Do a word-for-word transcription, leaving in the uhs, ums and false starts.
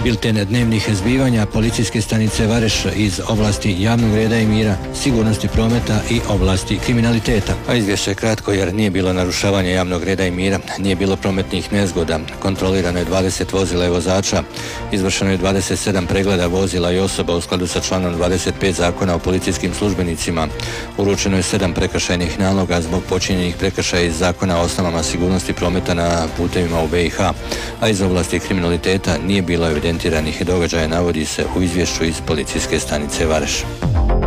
Bilten dnevnih zbivanja policijske stanice Vareš iz oblasti javnog reda i mira, sigurnosti prometa i oblasti kriminaliteta. A izvješće je kratko jer nije bilo narušavanja javnog reda i mira, nije bilo prometnih nezgoda, kontrolirano je dvadeset vozila i vozača, izvršeno je dvadeset sedam pregleda vozila i osoba u skladu sa članom dvadeset pet Zakona o policijskim službenicima, uručeno je sedam prekršajnih naloga zbog počinjenih prekršaja iz Zakona o osnovama sigurnosti prometa na putevima u B i H, a iz oblasti kriminaliteta nije bilo evidentiranih događaja, navodi se u izvješću iz policijske stanice Vareš.